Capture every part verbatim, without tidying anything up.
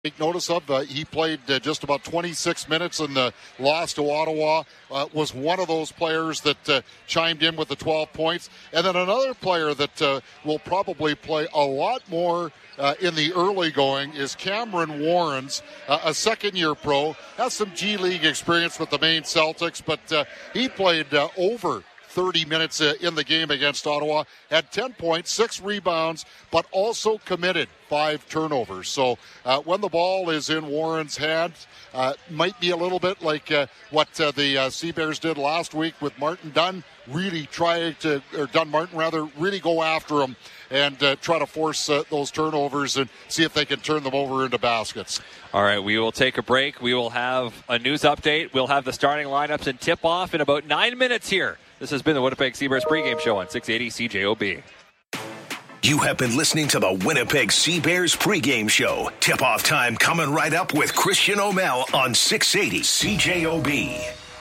take notice of. Uh, he played uh, just about twenty-six minutes in the loss to Ottawa, uh, was one of those players that uh, chimed in with the twelve points. And then another player that uh, will probably play a lot more uh, in the early going is Cameron Warrens, uh, a second-year pro, has some G League experience with the Maine Celtics, but uh, he played uh, over thirty minutes uh, in the game against Ottawa, had ten points, six rebounds, but also committed five turnovers. So uh, when the ball is in Warren's hands, uh, might be a little bit like uh, what uh, the uh, Sea Bears did last week with Martin Dunn, really try to, or Dunn Martin rather, really go after him and uh, try to force uh, those turnovers and see if they can turn them over into baskets. All right, we will take a break. We will have a news update. We'll have the starting lineups and tip-off in about nine minutes here. This has been the Winnipeg Sea Bears pregame show on six eighty C J O B. You have been listening to the Winnipeg Sea Bears pregame show. Tip-off time coming right up with Christian O'Mel on six eighty C J O B.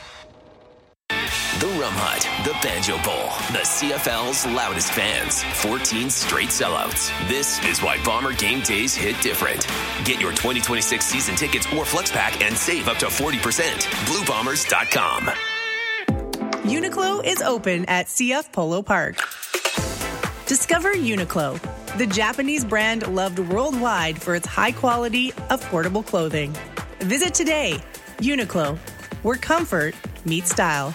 The Rum Hut, the Banjo Bowl, the C F L's loudest fans, fourteen straight sellouts. This is why Bomber game days hit different. Get your twenty twenty-six season tickets or flex pack and save up to forty percent. blue bombers dot com. Uniqlo is open at C F Polo Park. Discover Uniqlo, the Japanese brand loved worldwide for its high-quality, affordable clothing. Visit today. Uniqlo, where comfort meets style.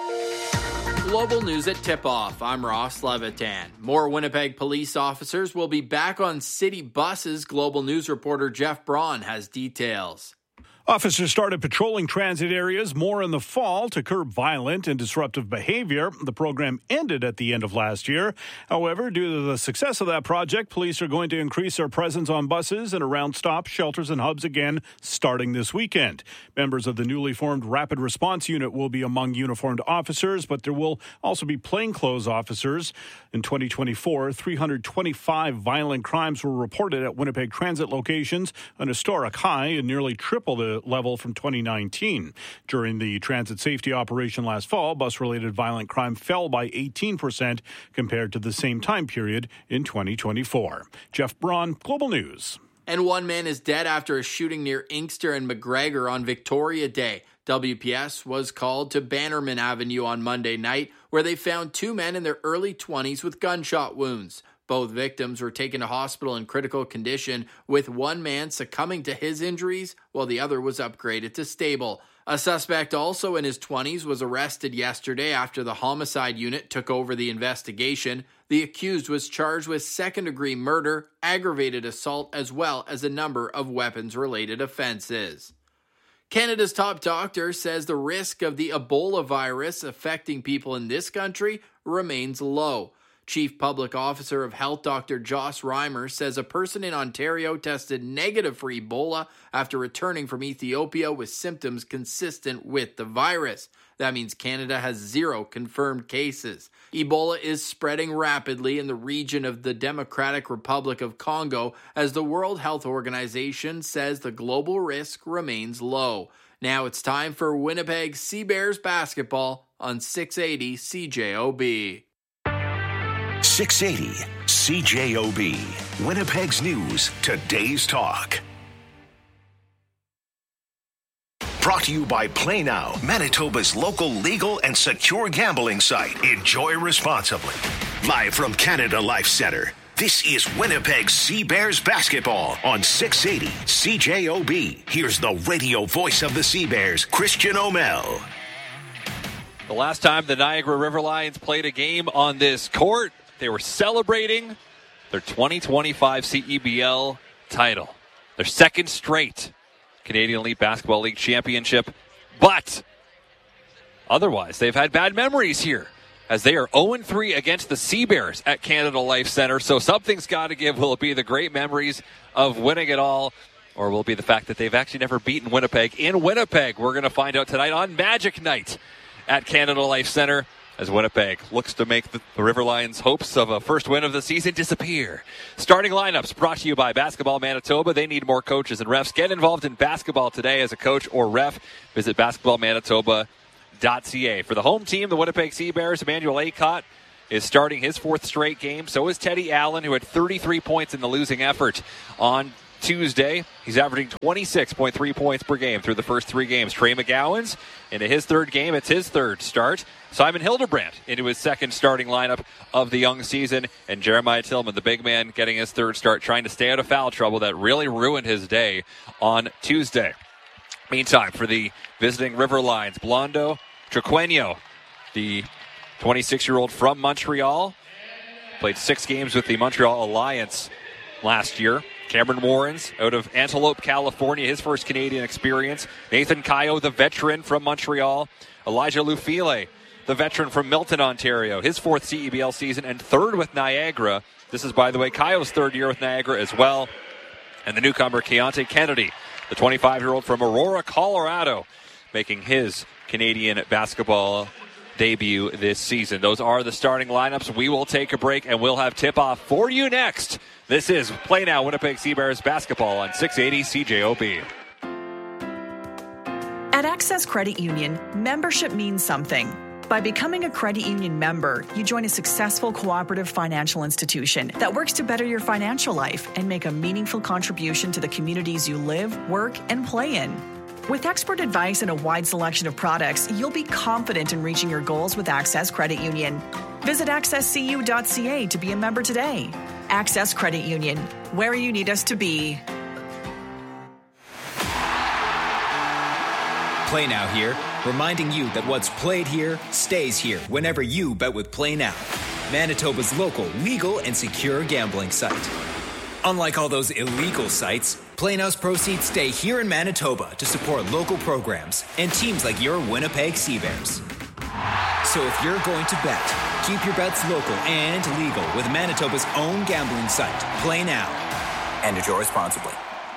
Global news at tip-off. I'm Ross Levitan. More Winnipeg police officers will be back on city buses. Global News reporter Jeff Braun has details. Officers started patrolling transit areas more in the fall to curb violent and disruptive behavior. The program ended at the end of last year. However, due to the success of that project, police are going to increase their presence on buses and around stops, shelters, and hubs again starting this weekend. Members of the newly formed Rapid Response Unit will be among uniformed officers, but there will also be plainclothes officers. In twenty twenty-four, three hundred twenty-five violent crimes were reported at Winnipeg transit locations, an historic high and nearly triple the level from twenty nineteen. During the transit safety operation last fall, bus-related violent crime fell by eighteen percent compared to the same time period in twenty twenty-four. Jeff Braun, Global News. And one man is dead after a shooting near Inkster and McGregor on Victoria Day. W P S was called to Bannerman Avenue on Monday night, where they found two men in their early twenties with gunshot wounds. Both victims were taken to hospital in critical condition, with one man succumbing to his injuries while the other was upgraded to stable. A suspect also in his twenties was arrested yesterday after the homicide unit took over the investigation. The accused was charged with second-degree murder, aggravated assault, as well as a number of weapons-related offenses. Canada's top doctor says the risk of the Ebola virus affecting people in this country remains low. Chief Public Officer of Health Doctor Joss Reimer says a person in Ontario tested negative for Ebola after returning from Ethiopia with symptoms consistent with the virus. That means Canada has zero confirmed cases. Ebola is spreading rapidly in the region of the Democratic Republic of Congo as the World Health Organization says the global risk remains low. Now it's time for Winnipeg Sea Bears basketball on six eighty C J O B. six eighty C J O B. Winnipeg's News, today's talk. Brought to you by Play Now, Manitoba's local legal and secure gambling site. Enjoy responsibly. Live from Canada Life Centre, this is Winnipeg Sea Bears basketball on six eighty C J O B. Here's the radio voice of the Sea Bears, Christian O'Mel. The last time the Niagara River Lions played a game on this court, they were celebrating their twenty twenty-five C E B L title, their second straight Canadian Elite Basketball League championship. But otherwise, they've had bad memories here as they are oh and three against the Sea Bears at Canada Life Centre. So something's got to give. Will it be the great memories of winning it all, or will it be the fact that they've actually never beaten Winnipeg in Winnipeg? We're going to find out tonight on Magic Night at Canada Life Centre, as Winnipeg looks to make the River Lions' hopes of a first win of the season disappear. Starting lineups brought to you by Basketball Manitoba. They need more coaches and refs. Get involved in basketball today as a coach or ref. Visit basketball manitoba dot c a. For the home team, the Winnipeg Sea Bears, Emmanuel Acott is starting his fourth straight game. So is Teddy Allen, who had thirty-three points in the losing effort on Tuesday. He's averaging twenty-six point three points per game through the first three games. Trey McGowan's into his third game. It's his third start. Simon Hildebrandt into his second starting lineup of the young season. And Jeremiah Tillman, the big man, getting his third start, trying to stay out of foul trouble that really ruined his day on Tuesday. Meantime, for the visiting River Lions, Blondo Triqueño, the twenty-six-year-old from Montreal, played six games with the Montreal Alliance last year. Cameron Warrens out of Antelope, California, his first Canadian experience. Nathan Caio, the veteran from Montreal. Elijah Lufile, the veteran from Milton, Ontario, his fourth C E B L season and third with Niagara. This is, by the way, Caio's third year with Niagara as well. And the newcomer, Keontae Kennedy, the twenty-five-year-old from Aurora, Colorado, making his Canadian basketball debut this season. Those are the starting lineups. We will take a break, and we'll have tip-off for you next. This is Play Now Winnipeg Seabears basketball on six eighty C J O B. At Access Credit Union, membership means something. By becoming a credit union member, you join a successful cooperative financial institution that works to better your financial life and make a meaningful contribution to the communities you live, work, and play in. With expert advice and a wide selection of products, you'll be confident in reaching your goals with Access Credit Union. Visit access c u dot c a to be a member today. Access Credit Union, where you need us to be. Play Now here, reminding you that what's played here stays here whenever you bet with Play Now, Manitoba's local, legal, and secure gambling site. Unlike all those illegal sites, Play Now's proceeds stay here in Manitoba to support local programs and teams like your Winnipeg Seabears. So if you're going to bet, keep your bets local and legal with Manitoba's own gambling site, Play Now. And enjoy responsibly.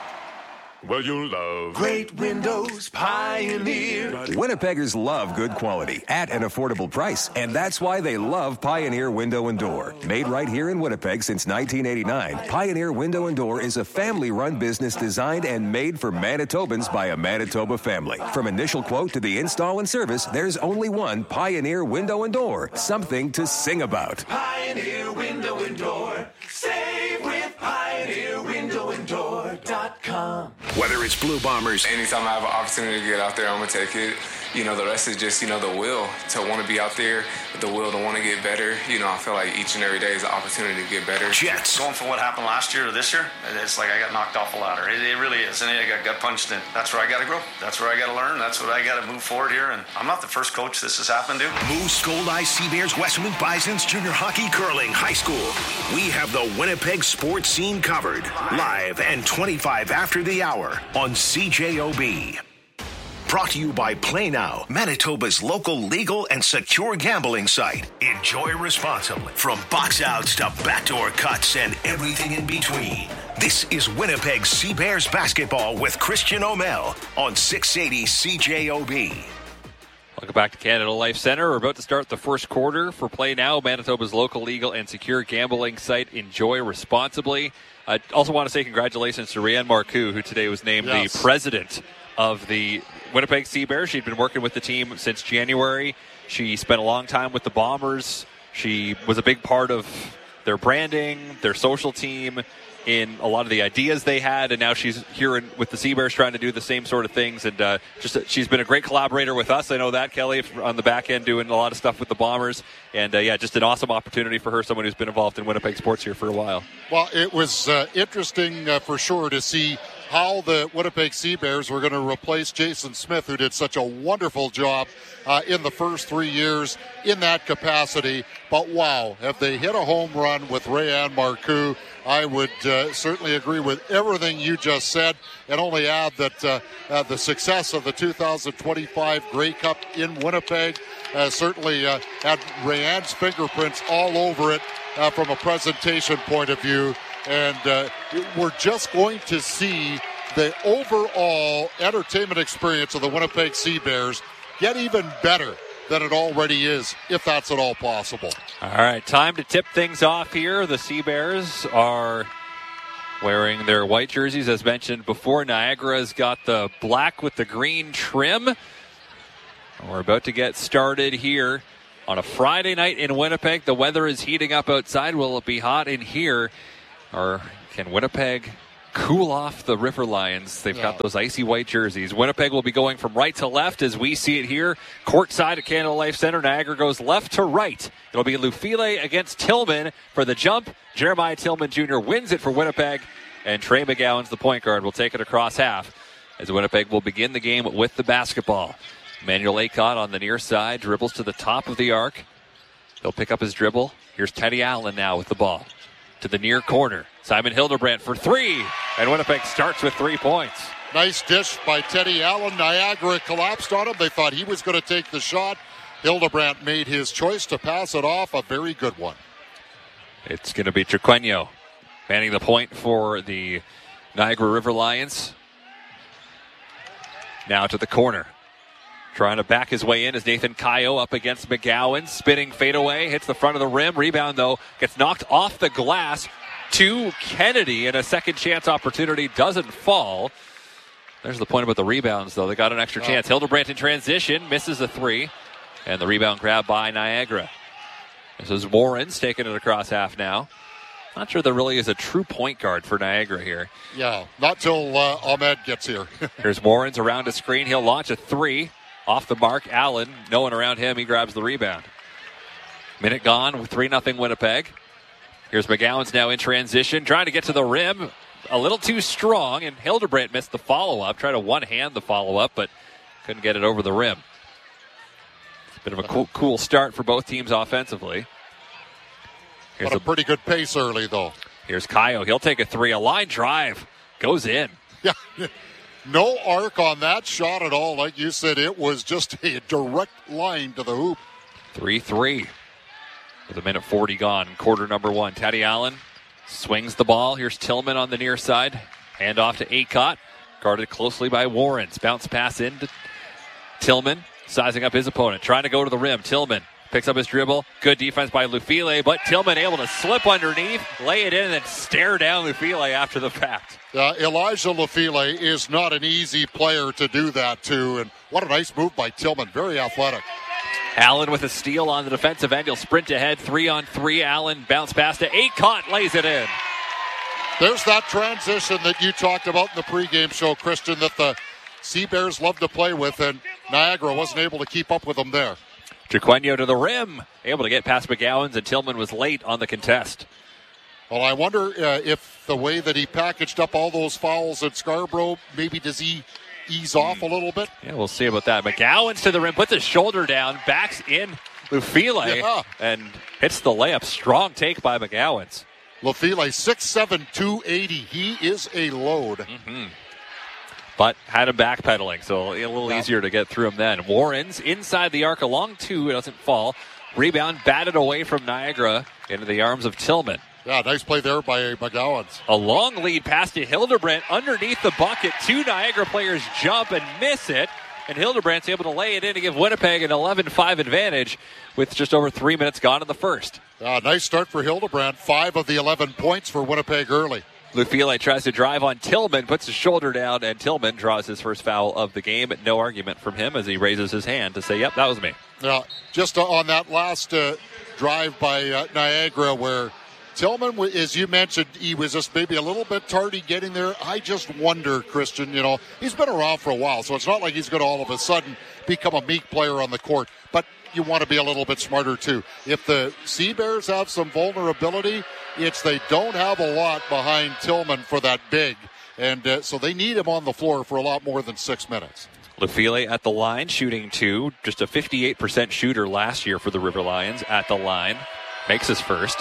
Well, you love great windows, Pioneer. Winnipeggers love good quality at an affordable price, and that's why they love Pioneer Window and Door. Made right here in Winnipeg since nineteen eighty-nine, Pioneer Window and Door is a family-run business designed and made for Manitobans by a Manitoba family. From initial quote to the install and service, there's only one Pioneer Window and Door. Something to sing about. Pioneer Window and Door. Save with Pioneer Window and Door dot com. Whether it's Blue Bombers. Anytime I have an opportunity to get out there, I'm going to take it. You know, the rest is just, you know, the will to want to be out there, the will to want to get better. You know, I feel like each and every day is an opportunity to get better. Jets. Going from what happened last year to this year, it's like I got knocked off a ladder. It, it really is. And I got gut punched in. That's where I got to grow. That's where I got to learn. That's what I got to move forward here. And I'm not the first coach this has happened to. Moose, Gold Eye, Seabears, Westwood Bisons, Junior Hockey, Curling, High School. We have the Winnipeg sports scene covered. Live and twenty-five after the hour on C J O B. Brought to you by Play Now, Manitoba's local legal and secure gambling site. Enjoy responsibly. From box outs to backdoor cuts and everything in between. This is Winnipeg Seabears basketball with Christian O'Mell on six eighty C J O B. Welcome back to Canada Life Center. We're about to start the first quarter for Play Now, Manitoba's local legal and secure gambling site. Enjoy responsibly. I also want to say congratulations to Rianne Marcoux, who today was named yes. the president of the Winnipeg Seabears. She'd been working with the team since January. She spent a long time with the Bombers. She was a big part of their branding, their social team, in a lot of the ideas they had, and now she's here in, with the Seabears trying to do the same sort of things. And uh, just uh, she's been a great collaborator with us. I know that, Kelly, on the back end, doing a lot of stuff with the Bombers. And uh, yeah, just an awesome opportunity for her, someone who's been involved in Winnipeg sports here for a while. Well, it was uh, interesting uh, for sure to see how the Winnipeg Seabears were going to replace Jason Smith, who did such a wonderful job uh, in the first three years in that capacity. But wow, have they hit a home run with Rianne Marcoux. I would uh, certainly agree with everything you just said, and only add that uh, uh, the success of the two thousand twenty-five Grey Cup in Winnipeg uh, certainly uh, had Rianne's fingerprints all over it uh, from a presentation point of view. And uh, we're just going to see the overall entertainment experience of the Winnipeg Seabears get even better than it already is, if that's at all possible. All right, time to tip things off here. The Seabears are wearing their white jerseys, as mentioned before. Niagara's got the black with the green trim. We're about to get started here on a Friday night in Winnipeg. The weather is heating up outside. Will it be hot in here? Or can Winnipeg cool off the River Lions. They've Yeah. got those icy white jerseys. Winnipeg will be going from right to left as we see it here. Courtside at Canada Life Center. Niagara goes left to right. It'll be Lufile against Tillman for the jump. Jeremiah Tillman Junior wins it for Winnipeg. And Trey McGowan's the point guard. Will take it across half as Winnipeg will begin the game with the basketball. Emmanuel Aycott on the near side. Dribbles to the top of the arc. He'll pick up his dribble. Here's Teddy Allen now with the ball. To the near corner. Simon Hildebrandt for three. And Winnipeg starts with three points. Nice dish by Teddy Allen. Niagara collapsed on him. They thought he was going to take the shot. Hildebrandt made his choice to pass it off. A very good one. It's going to be Triqueño manning the point for the Niagara River Lions. Now to the corner. Trying to back his way in is Nathan Kayo up against McGowan. Spinning fadeaway. Hits the front of the rim. Rebound, though, gets knocked off the glass to Kennedy. And a second chance opportunity doesn't fall. There's the point about the rebounds, though. They got an extra chance. Hildebrandt in transition. Misses a three. And the rebound grab by Niagara. This is Warren's taking it across half now. Not sure there really is a true point guard for Niagara here. Yeah, not till uh, Ahmed gets here. Here's Warren's around a screen. He'll launch a three. Off the mark, Allen, no one around him. He grabs the rebound. Minute gone with three nothing Winnipeg. Here's McGowan's now in transition, trying to get to the rim. A little too strong, and Hildebrandt missed the follow-up. Tried to one-hand the follow-up, but couldn't get it over the rim. It's a bit of a cool, cool start for both teams offensively. Here's Got a pretty good pace early, though. Here's Kayo. He'll take a three. A line drive. Goes in. Yeah. No arc on that shot at all. Like you said, it was just a direct line to the hoop. three three. With a minute forty gone. Quarter number one. Teddy Allen swings the ball. Here's Tillman on the near side. Hand off to Aycott. Guarded closely by Warrens. Bounce pass in to Tillman. Sizing up his opponent. Trying to go to the rim. Tillman picks up his dribble. Good defense by Lufile, but Tillman able to slip underneath, lay it in, and then stare down Lufile after the fact. Uh, Elijah Lufile is not an easy player to do that to, and what a nice move by Tillman. Very athletic. Allen with a steal on the defensive end. He'll sprint ahead. Three on three. Allen bounce pass to Aycott, lays it in. There's that transition that you talked about in the pregame show, Christian, that the Sea Bears love to play with, and Niagara wasn't able to keep up with them there. Triqueño to the rim. Able to get past McGowan's, and Tillman was late on the contest. Well, I wonder uh, if the way that he packaged up all those fouls at Scarborough, maybe does he ease off a little bit? Yeah, we'll see about that. McGowan's to the rim, puts his shoulder down, backs in Lufile, yeah. and hits the layup. Strong take by McGowan's. Lufile, six seven, two eighty. He is a load. Mm-hmm. But had him backpedaling, so a little yeah. easier to get through him then. Warren's inside the arc along two. It doesn't fall. Rebound batted away from Niagara into the arms of Tillman. Yeah, nice play there by McGowan's. A long lead pass to Hildebrandt underneath the bucket. Two Niagara players jump and miss it. And Hildebrandt's able to lay it in to give Winnipeg an eleven five advantage with just over three minutes gone in the first. Uh, nice start for Hildebrandt. Five of the eleven points for Winnipeg early. Lufile tries to drive on Tillman, puts his shoulder down, and Tillman draws his first foul of the game. No argument from him as he raises his hand to say, yep, that was me. Yeah, just uh, on that last uh, drive by uh, Niagara where Tillman, as you mentioned, he was just maybe a little bit tardy getting there. I just wonder, Christian, you know, he's been around for a while, so it's not like he's going to all of a sudden become a meek player on the court. But you want to be a little bit smarter, too. If the Sea Bears have some vulnerability, it's they don't have a lot behind Tillman for that big. And uh, so they need him on the floor for a lot more than six minutes. Lufile at the line, shooting two. Just a fifty-eight percent shooter last year for the River Lions at the line. Makes his first.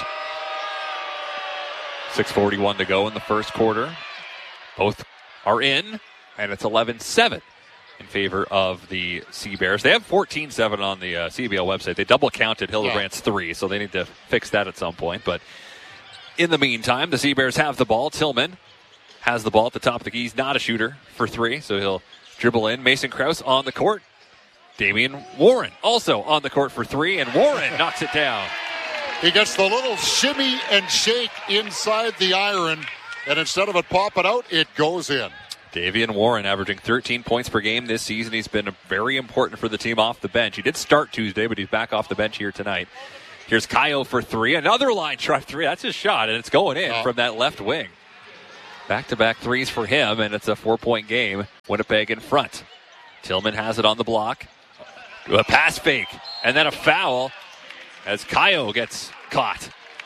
six forty-one to go in the first quarter. Both are in, and it's eleven seven in favor of the Sea Bears. They have fourteen seven on the uh, C B L website. They double counted Hildebrandt's yeah. three, so they need to fix that at some point. But in the meantime, the Sea Bears have the ball. Tillman has the ball at the top of the key. He's not a shooter for three, so he'll dribble in. Mason Krause on the court. Damian Warren also on the court for three, and Warren knocks it down. He gets the little shimmy and shake inside the iron, and instead of it popping out, it goes in. Davian Warren averaging thirteen points per game this season. He's been very important for the team off the bench. He did start Tuesday, but he's back off the bench here tonight. Here's Kayo for three. Another line drive three. That's his shot, and it's going in oh. from that left wing. Back-to-back threes for him, and it's a four-point game. Winnipeg in front. Tillman has it on the block. A pass fake, and then a foul as Kayo gets caught.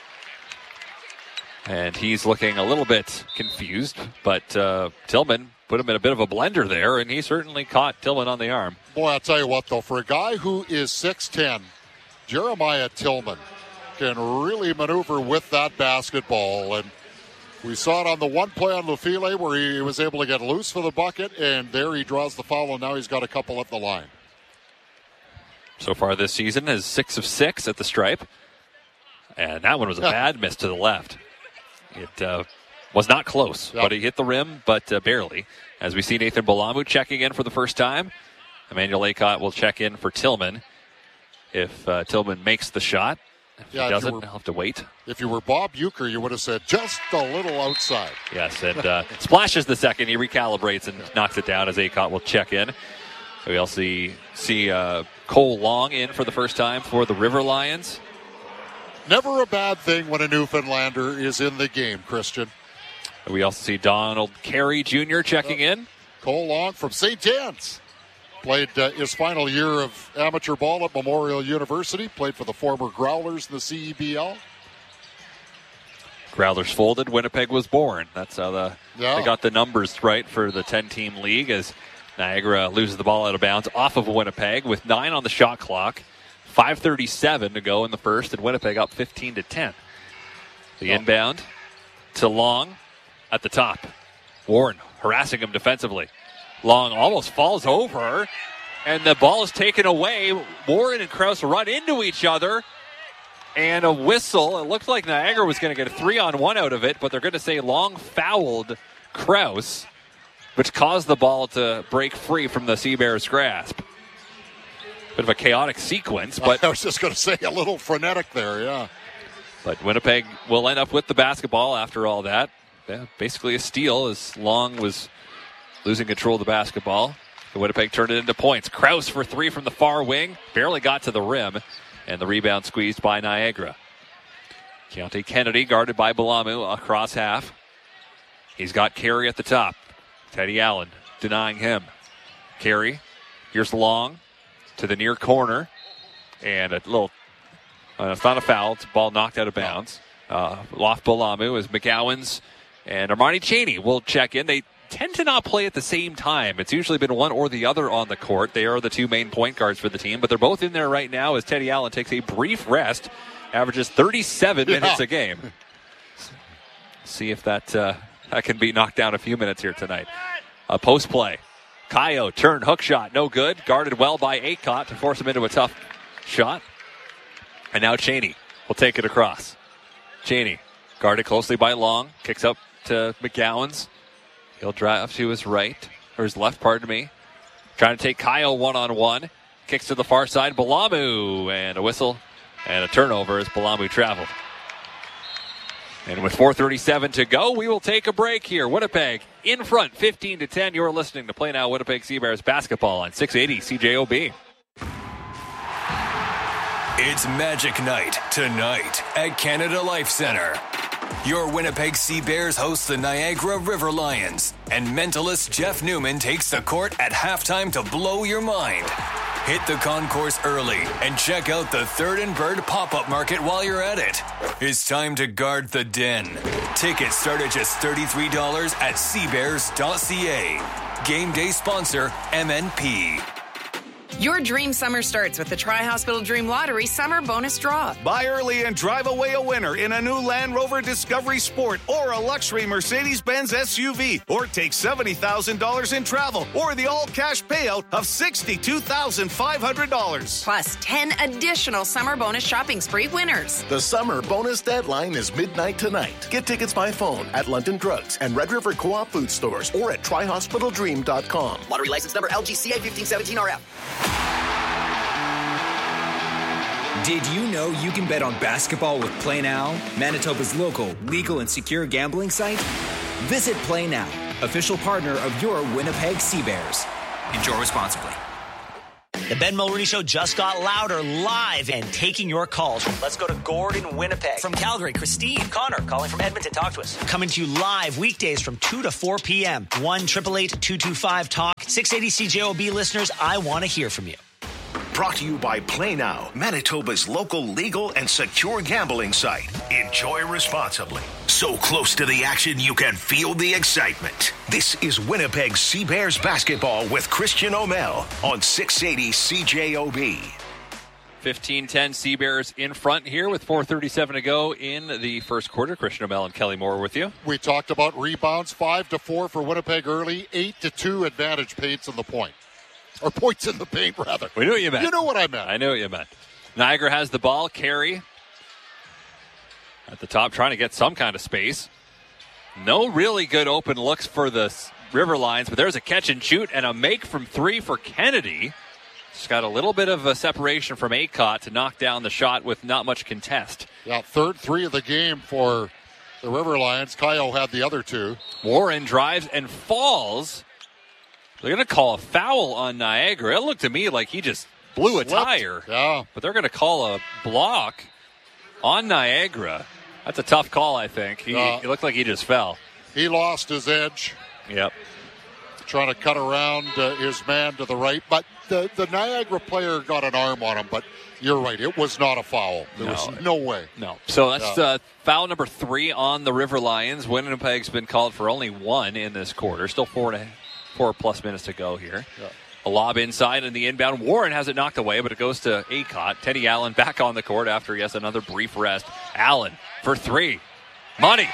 And he's looking a little bit confused, but uh, Tillman put him in a bit of a blender there, and he certainly caught Tillman on the arm. Boy, I'll tell you what, though, for a guy who is six ten, Jeremiah Tillman can really maneuver with that basketball. And we saw it on the one play on Lufile where he was able to get loose for the bucket, and there he draws the foul, and now he's got a couple at the line. So far this season is six of six at the stripe. And that one was a bad miss to the left. It uh, was not close, yep. but he hit the rim, but uh, barely. As we see Nathan Balamu checking in for the first time, Emmanuel Aycott will check in for Tillman. If uh, Tillman makes the shot, if yeah, he doesn't, were, he'll have to wait. If you were Bob Uecker, you would have said just a little outside. Yes, and uh, splashes the second. He recalibrates and knocks it down as Aycott will check in. We also see, see uh, Cole Long in for the first time for the River Lions. Never a bad thing when a Newfoundlander is in the game, Christian. We also see Donald Carey Junior checking uh, in. Cole Long from Saint Anne's. Played uh, his final year of amateur ball at Memorial University. Played for the former Growlers in the C E B L. Growlers folded. Winnipeg was born. That's how the yeah. they got the numbers right for the ten-team league as Niagara loses the ball out of bounds off of Winnipeg with nine on the shot clock. five thirty-seven to go in the first, and Winnipeg up fifteen to ten. The oh. inbound to Long at the top. Warren harassing him defensively. Long almost falls over, and the ball is taken away. Warren and Krause run into each other, and a whistle. It looked like Niagara was going to get a three-on-one out of it, but they're going to say Long fouled Krause, which caused the ball to break free from the Sea Bears' grasp. Bit of a chaotic sequence, but I was just going to say a little frenetic there, yeah. But Winnipeg will end up with the basketball after all that. Yeah, basically a steal as Long was losing control of the basketball. The Winnipeg turned it into points. Krause for three from the far wing. Barely got to the rim. And the rebound squeezed by Niagara. Keontae Kennedy guarded by Balamu across half. He's got Carey at the top. Teddy Allen denying him. Carey. Here's Long to the near corner. And a little, uh, it's not a foul. It's a ball knocked out of bounds. Uh, off Balamu as McGowan's and Armani Chaney will check in. They tend to not play at the same time. It's usually been one or the other on the court. They are the two main point guards for the team, but they're both in there right now as Teddy Allen takes a brief rest, averages thirty-seven yeah. minutes a game. See if that uh, that can be knocked down a few minutes here tonight. A post play. Kayo, turn, hook shot, no good. Guarded well by Aycott to force him into a tough shot. And now Chaney will take it across. Chaney, guarded closely by Long, kicks up to McGowan's. He'll drive to his right, or his left, pardon me. Trying to take Kyle one-on-one. Kicks to the far side. Balamu, and a whistle, and a turnover as Balamu traveled. And with four thirty-seven to go, we will take a break here. Winnipeg in front, fifteen to ten. You're listening to Play Now Winnipeg Sea Bears basketball on six eighty C J O B. It's Magic Night tonight at Canada Life Centre. Your Winnipeg Sea Bears host the Niagara River Lions, and mentalist Jeff Newman takes the court at halftime to blow your mind. Hit the concourse early and check out the Third and Bird pop-up market while you're at it. It's time to guard the den. Tickets start at just thirty-three dollars at seabears dot c a. Game day sponsor M N P. Your dream summer starts with the Tri-Hospital Dream Lottery Summer Bonus Draw. Buy early and drive away a winner in a new Land Rover Discovery Sport or a luxury Mercedes-Benz S U V. Or take seventy thousand dollars in travel or the all-cash payout of sixty-two thousand five hundred dollars. Plus ten additional Summer Bonus Shopping Spree winners. The Summer Bonus deadline is midnight tonight. Get tickets by phone at London Drugs and Red River Co-op food stores or at tri hospital dream dot com. Lottery license number L G C A fifteen seventeen R F. Did you know you can bet on basketball with Play Now, Manitoba's local, legal, and secure gambling site? Visit Play Now, official partner of your Winnipeg Sea Bears. Enjoy responsibly. The Ben Mulroney Show just got louder, live, and taking your calls. Let's go to Gordon, Winnipeg. From Calgary, Christine. Connor, calling from Edmonton. Talk to us. Coming to you live weekdays from two to four p.m. one eight eight eight, two two five, talk. six eighty C J O B listeners, I want to hear from you. Brought to you by Play Now, Manitoba's local legal and secure gambling site. Enjoy responsibly. So close to the action, you can feel the excitement. This is Winnipeg Sea Bears basketball with Christian O'Mell on six eighty C J O B. fifteen ten Sea Bears in front here with four thirty-seven to go in the first quarter. Christian O'Mell and Kelly Moore with you. We talked about rebounds, five to four for Winnipeg early, eight to two advantage paints in the point. Or points in the paint, rather. We knew what you meant. You know what I meant. I knew what you meant. Niagara has the ball. Carey at the top trying to get some kind of space. No really good open looks for the River Lions, but there's a catch and shoot and a make from three for Kennedy. Just got a little bit of a separation from Acott to knock down the shot with not much contest. Yeah, third three of the game for the River Lions. Kyle had the other two. Warren drives and falls. They're going to call a foul on Niagara. It looked to me like he just blew a Slipped. tire. Yeah. But they're going to call a block on Niagara. That's a tough call, I think. He, Uh, he looked like he just fell. He lost his edge. Yep. Trying to cut around uh, his man to the right. But the, the Niagara player got an arm on him. But you're right. It was not a foul. There No. was no way. No. So that's Yeah. uh, foul number three on the River Lions. Winnipeg's been called for only one in this quarter. Still four and a four plus minutes to go here. Yeah. A lob inside and the inbound. Warren has it knocked away, but it goes to Acott. Teddy Allen back on the court after he has another brief rest. Allen for three. Money.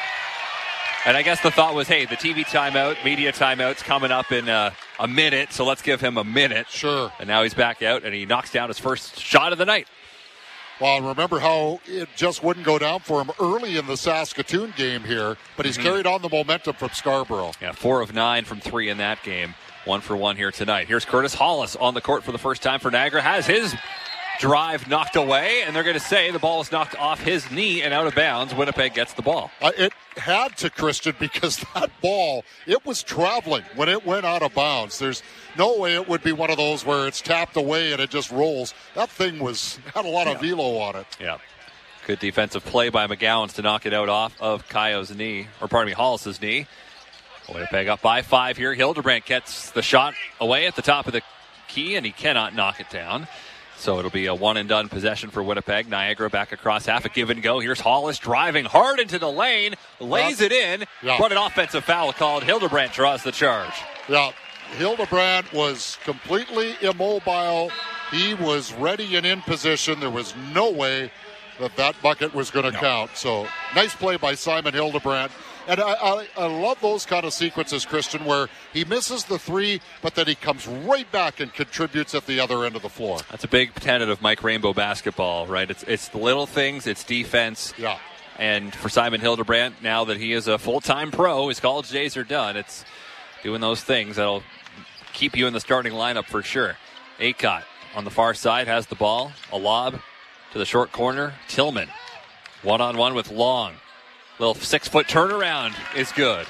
And I guess the thought was, hey, the T V timeout, media timeout's coming up in uh, a minute, so let's give him a minute. Sure. And now he's back out, and he knocks down his first shot of the night. Well, remember how it just wouldn't go down for him early in the Saskatoon game here, but he's Mhm. carried on the momentum from Scarborough. Yeah, four of nine from three in that game. One for one here tonight. Here's Curtis Hollis on the court for the first time for Niagara. Has his drive knocked away, and they're going to say the ball was knocked off his knee and out of bounds. Winnipeg gets the ball. Uh, it had to, Christian, because that ball, it was traveling when it went out of bounds. There's no way it would be one of those where it's tapped away and it just rolls. That thing was had a lot of velo on it. Yeah. Good defensive play by McGowan's to knock it out off of Kayo's knee, or pardon me, Hollis's knee. Winnipeg up by five here. Hildebrandt gets the shot away at the top of the key, and he cannot knock it down. So it'll be a one-and-done possession for Winnipeg. Niagara back across half, a give and go. Here's Hollis driving hard into the lane, lays Yeah. it in, Yeah. but an offensive foul called. Hildebrandt draws the charge. Yeah, Hildebrandt was completely immobile. He was ready and in position. There was no way that that bucket was going to No. count. So nice play by Simon Hildebrandt. And I, I, I love those kind of sequences, Christian, where he misses the three, but then he comes right back and contributes at the other end of the floor. That's a big tenet of Mike Rainbow basketball, right? It's it's the little things, it's defense. Yeah. And for Simon Hildebrandt, now that he is a full-time pro, his college days are done. It's doing those things that'll keep you in the starting lineup for sure. Acott on the far side has the ball. A lob to the short corner. Tillman one-on-one with Long. Little six-foot turnaround is good.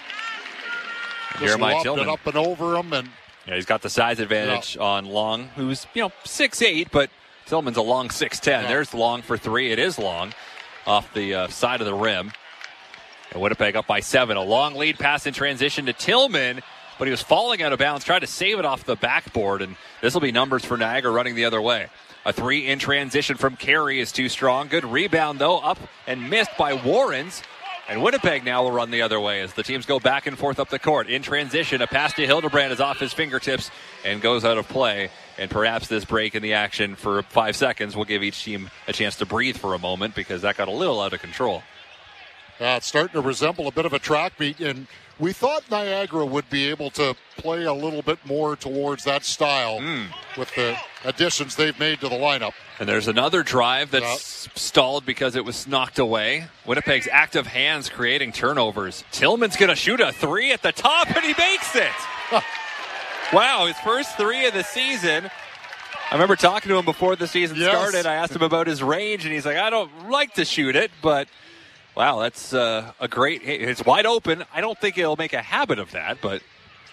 Just Jeremiah lobbed Tillman. it up and over him, and Yeah, he's got the size advantage on Long, who's, you know, six eight, but Tillman's a long six ten. Yeah. There's Long for three. It is Long off the uh, side of the rim. And Winnipeg up by seven. A long lead pass in transition to Tillman, but he was falling out of bounds, tried to save it off the backboard, and this will be numbers for Niagara running the other way. A three in transition from Carey is too strong. Good rebound, though, up and missed by Warrens. And Winnipeg now will run the other way as the teams go back and forth up the court. In transition, a pass to Hildebrandt is off his fingertips and goes out of play. And perhaps this break in the action for five seconds will give each team a chance to breathe for a moment because that got a little out of control. Uh, it's starting to resemble a bit of a track meet, and we thought Niagara would be able to play a little bit more towards that style Mm. with the additions they've made to the lineup. And there's another drive that's stalled because it was knocked away. Winnipeg's active hands creating turnovers. Tillman's going to shoot a three at the top, and he makes it. Wow, his first three of the season. I remember talking to him before the season Yes. started. I asked him about his range, and he's like, I don't like to shoot it, but wow, that's uh, a great – it's wide open. I don't think he'll make a habit of that, but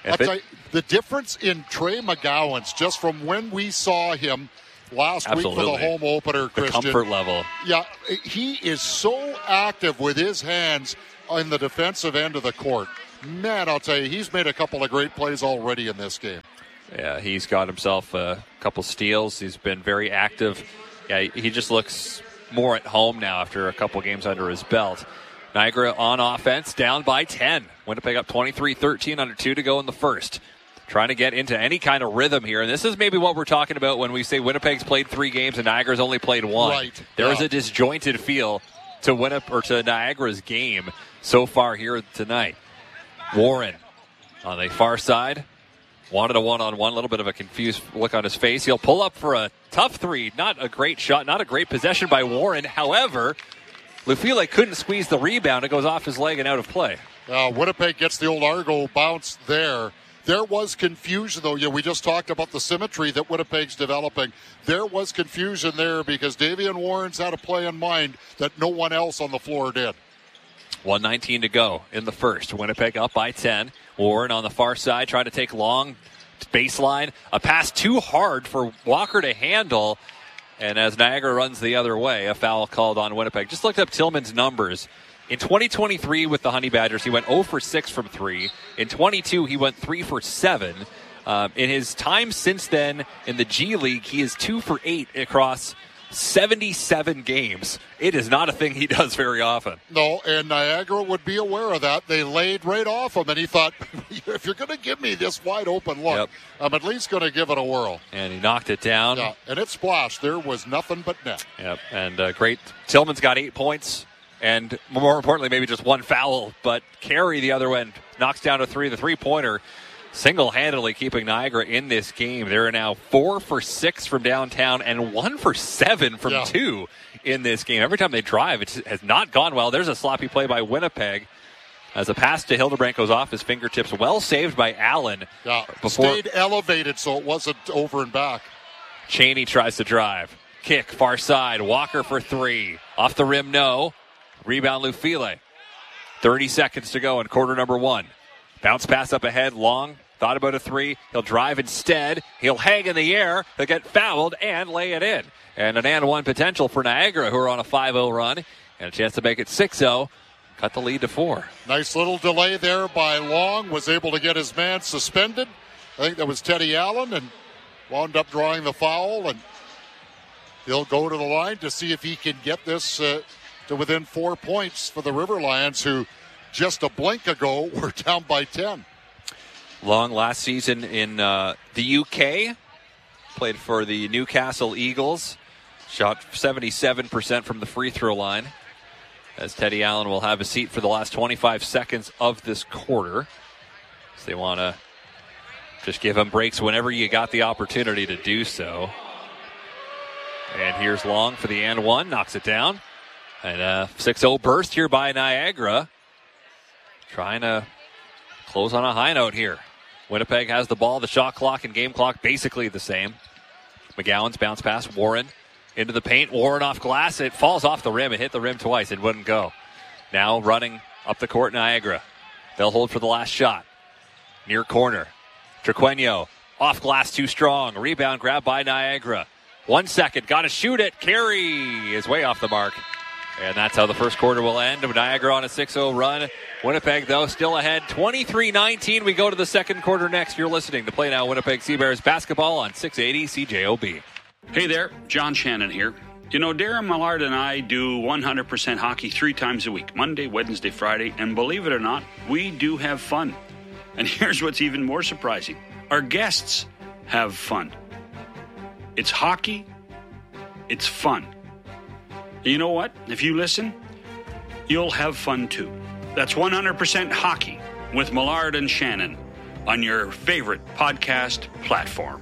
I'll tell you, the difference in Trey McGowan's just from when we saw him last Absolutely. week for the home opener, Christian. The comfort level. Yeah, he is so active with his hands on the defensive end of the court. Man, I'll tell you, he's made a couple of great plays already in this game. Yeah, he's got himself a couple steals. He's been very active. Yeah, he just looks more at home now after a couple games under his belt. Niagara on offense, down by ten. Winnipeg up twenty-three thirteen, under two to go in the first. Trying to get into any kind of rhythm here. And this is maybe what we're talking about when we say Winnipeg's played three games and Niagara's only played one. Right. There yeah. is a disjointed feel to Winnipeg or to Niagara's game so far here tonight. Warren on the far side. Wanted a one-on-one, a little bit of a confused look on his face. He'll pull up for a tough three. Not a great shot, not a great possession by Warren. However, Lufile couldn't squeeze the rebound. It goes off his leg and out of play. Uh, Winnipeg gets the old Argo bounce there. There was confusion, though. Yeah, we just talked about the symmetry that Winnipeg's developing. There was confusion there because Davian Warren's had a play in mind that no one else on the floor did. one nineteen to go in the first. Winnipeg up by ten. Warren on the far side trying to take long baseline. A pass too hard for Walker to handle. And as Niagara runs the other way, a foul called on Winnipeg. Just looked up Tillman's numbers. In twenty twenty-three with the Honey Badgers, he went zero for six from three. In twenty-two, he went three for seven. Um, in his time since then in the G League, he is two for eight across seventy-seven games. It is not a thing he does very often. No, and Niagara would be aware of that. They laid right off him, and he thought, if you're going to give me this wide open look, yep. I'm at least going to give it a whirl. And he knocked it down. Yeah, and it splashed. There was nothing but net. Yep, and uh, great. Tillman's got eight points, and more importantly, maybe just one foul, but Carey, the other end, knocks down a three, the three-pointer, single-handedly keeping Niagara in this game. They're now four for six from downtown and one for seven from yeah. two in this game. Every time they drive, it has not gone well. There's a sloppy play by Winnipeg as a pass to Hildebrand goes off his fingertips. Well saved by Allen. Yeah, before stayed elevated so it wasn't over and back. Cheney tries to drive. Kick, far side. Walker for three. Off the rim, no. Rebound, Lufile. thirty seconds to go in quarter number one. Bounce pass up ahead, long. Thought about a three. He'll drive instead. He'll hang in the air. He'll get fouled and lay it in. And an and one potential for Niagara, who are on a five oh run. And a chance to make it six oh. Cut the lead to four. Nice little delay there by Long. Was able to get his man suspended. I think that was Teddy Allen, and wound up drawing the foul. And he'll go to the line to see if he can get this uh, to within four points for the River Lions, who just a blink ago were down by ten. Long last season in uh, the U K. Played for the Newcastle Eagles. Shot seventy-seven percent from the free throw line. As Teddy Allen will have a seat for the last twenty-five seconds of this quarter. So they want to just give him breaks whenever you got the opportunity to do so. And here's Long for the and one. Knocks it down. And a six oh burst here by Niagara. Trying to close on a high note here. Winnipeg has the ball. The shot clock and game clock basically the same. McGowan's bounce pass. Warren into the paint. Warren off glass. It falls off the rim. It hit the rim twice. It wouldn't go. Now running up the court, Niagara. They'll hold for the last shot. Near corner. Triqueño off glass too strong. Rebound grab by Niagara. One second. Got to shoot it. Carey is way off the mark. And that's how the first quarter will end. Niagara on a six oh run. Winnipeg, though, still ahead. twenty-three nineteen. We go to the second quarter next. You're listening to Play Now Winnipeg Sea Bears basketball on six eighty C J O B. Hey there, John Shannon here. You know, Darren Millard and I do one hundred percent hockey three times a week, Monday, Wednesday, Friday, and believe it or not, we do have fun. And here's what's even more surprising. Our guests have fun. It's hockey. It's fun. You know what? If you listen, you'll have fun too. That's one hundred percent hockey with Millard and Shannon on your favorite podcast platform.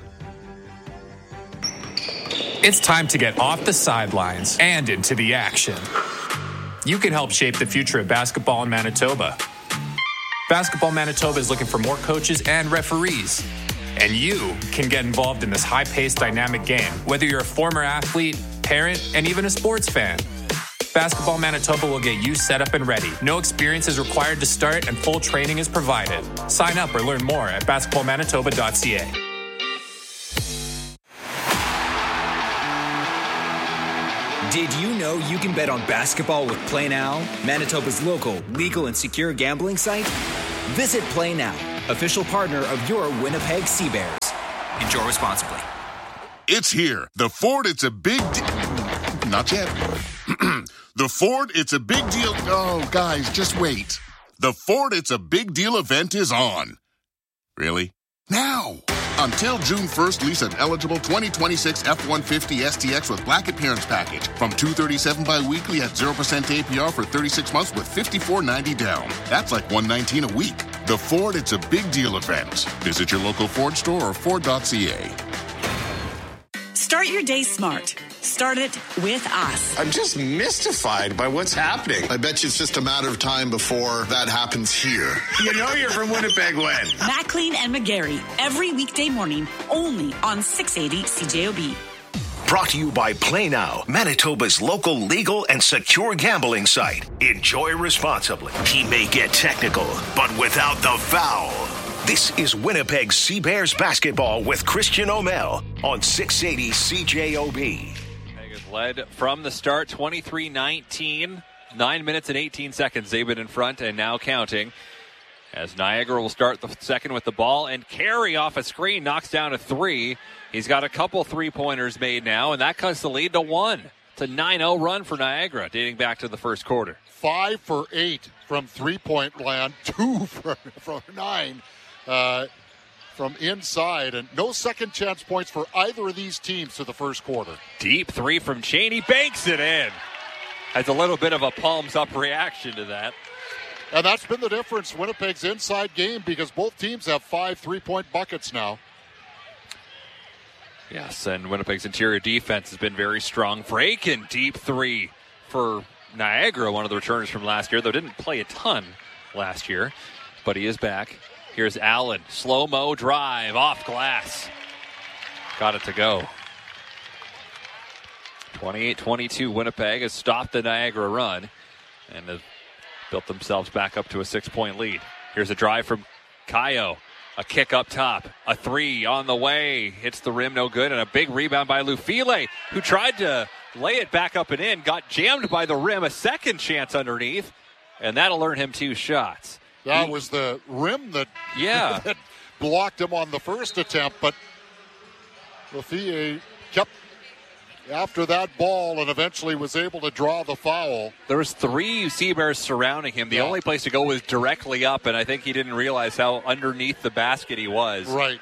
It's time to get off the sidelines and into the action. You can help shape the future of basketball in Manitoba. Basketball Manitoba is looking for more coaches and referees. And you can get involved in this high-paced, dynamic game, whether you're a former athlete, parent, and even a sports fan. Basketball Manitoba will get you set up and ready. No experience is required to start, and full training is provided. Sign up or learn more at basketball manitoba dot c a. Did you know you can bet on basketball with Play Now, Manitoba's local, legal, and secure gambling site? Visit Play Now, official partner of your Winnipeg Sea Bears. Enjoy responsibly. It's here. The Ford, it's a big deal. Not yet. The Ford, it's a big deal. Oh, guys, just wait. The Ford, it's a big deal event is on. Really? Now. Until June first, lease an eligible twenty twenty-six F one fifty S T X with Black Appearance Package from two hundred thirty-seven dollars bi-weekly at zero percent A P R for thirty-six months with fifty-four ninety down. That's like one hundred nineteen dollars a week. The Ford, it's a big deal event. Visit your local Ford store or Ford dot c a. Start your day smart. Start it with us. I'm just mystified by what's happening. I bet you it's just a matter of time before that happens here. You know you're from Winnipeg when? Maclean and McGarry, every weekday morning, only on six eighty C J O B. Brought to you by Play Now, Manitoba's local legal and secure gambling site. Enjoy responsibly. He may get technical, but without the foul. This is Winnipeg Sea Bears basketball with Christian O'Mell on six eighty C J O B. Led from the start, twenty-three nineteen, nine minutes and eighteen seconds. They've been in front and now counting. As Niagara will start the second with the ball, and Carey off a screen knocks down a three. He's got a couple three-pointers made now, and that cuts the lead to one. It's a nine oh run for Niagara, dating back to the first quarter. Five for eight from three-point land, two for, for nine. Uh, from inside, and no second chance points for either of these teams to the first quarter. Deep three from Cheney, banks it in. Has a little bit of a palms up reaction to that. And that's been the difference, Winnipeg's inside game, because both teams have five three-point buckets now. Yes, and Winnipeg's interior defense has been very strong. Breaking deep three for Niagara, one of the returners from last year, though didn't play a ton last year, but he is back. Here's Allen. Slow-mo drive off glass. Got it to go. twenty-eight twenty-two. Winnipeg has stopped the Niagara run and has built themselves back up to a six-point lead. Here's a drive from Kayo. A kick up top. A three on the way. Hits the rim, no good. And a big rebound by Lufile, who tried to lay it back up and in. Got jammed by the rim. A second chance underneath. And that'll earn him two shots. That he, was the rim that, yeah. that blocked him on the first attempt, but Lafayette kept after that ball and eventually was able to draw the foul. There was three Sea Bears surrounding him. The yeah. only place to go was directly up, and I think he didn't realize how underneath the basket he was. Right.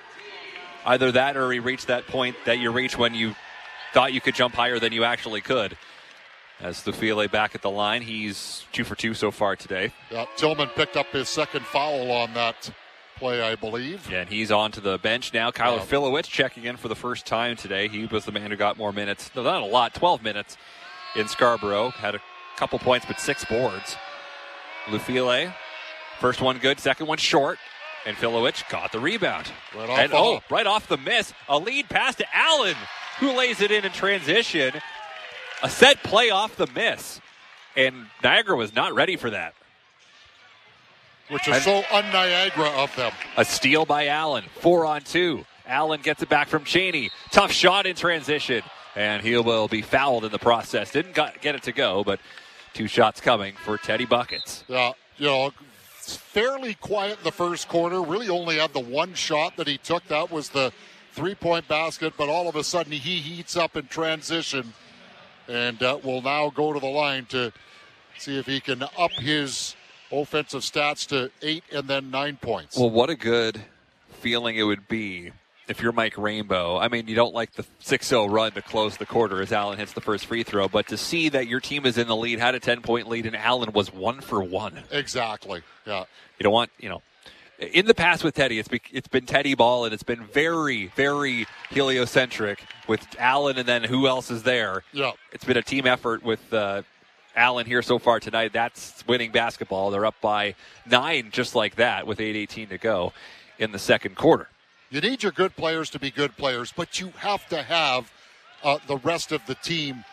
Either that or he reached that point that you reach when you thought you could jump higher than you actually could. As Lufile back at the line, he's two for two so far today. Yeah, Tillman picked up his second foul on that play, I believe. Yeah, and he's on to the bench now. Kyler yeah. Filowich checking in for the first time today. He was the man who got more minutes. No, not a lot, twelve minutes in Scarborough. Had a couple points, but six boards. Lufile, first one good, second one short. And Filowich got the rebound. Right off, and, the oh, right off the miss. A lead pass to Allen, who lays it in in transition. A set play off the miss, and Niagara was not ready for that. Which is and so un-Niagara of them. A steal by Allen, four on two. Allen gets it back from Cheney. Tough shot in transition, and he will be fouled in the process. Didn't got, get it to go, but two shots coming for Teddy Buckets. Yeah, you know, fairly quiet in the first quarter. Really only had the one shot that he took. That was the three-point basket, but all of a sudden he heats up in transition. And uh, will now go to the line to see if he can up his offensive stats to eight and then nine points. Well, what a good feeling it would be if you're Mike Rainbow. I mean, you don't like the six oh run to close the quarter as Allen hits the first free throw, but to see that your team is in the lead, had a ten-point lead, and Allen was one for one. Exactly, yeah. You don't want, you know, in the past with Teddy, it's, be, it's been Teddy ball, and it's been very, very heliocentric with Allen and then who else is there. Yeah. It's been a team effort with uh, Allen here so far tonight. That's winning basketball. They're up by nine just like that with eight eighteen to go in the second quarter. You need your good players to be good players, but you have to have uh, the rest of the team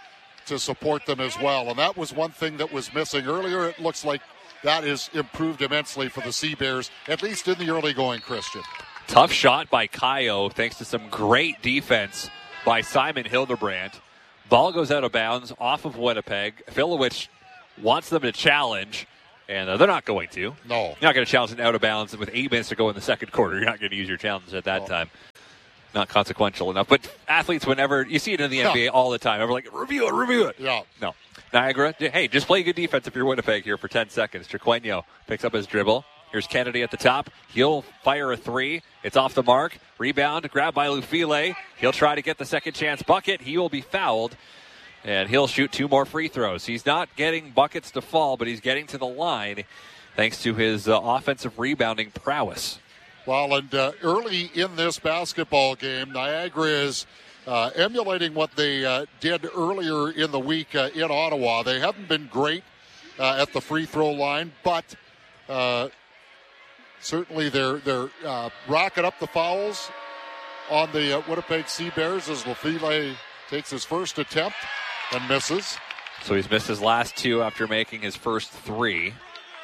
to support them as well. And that was one thing that was missing earlier. It looks like that is improved immensely for the Sea Bears, at least in the early going, Christian. Tough shot by Kayo, thanks to some great defense by Simon Hildebrandt. Ball goes out of bounds off of Winnipeg. Filowich wants them to challenge, and uh, they're not going to. No. You're not going to challenge an out of bounds with eight minutes to go in the second quarter. You're not going to use your challenge at that no. time. Not consequential enough. But athletes, whenever, you see it in the yeah. N B A all the time. We're like, review it, review it. Yeah. No. Niagara, hey, just play good defense if you're Winnipeg here for ten seconds. Triqueño picks up his dribble. Here's Kennedy at the top. He'll fire a three. It's off the mark. Rebound, grabbed by Lufile. He'll try to get the second chance bucket. He will be fouled, and he'll shoot two more free throws. He's not getting buckets to fall, but he's getting to the line thanks to his uh, offensive rebounding prowess. Well, and uh, early in this basketball game, Niagara is uh, emulating what they uh, did earlier in the week uh, in Ottawa. They haven't been great uh, at the free throw line, but uh, certainly they're they're uh, racking up the fouls on the uh, Winnipeg Sea Bears as Lafile takes his first attempt and misses. So he's missed his last two after making his first three.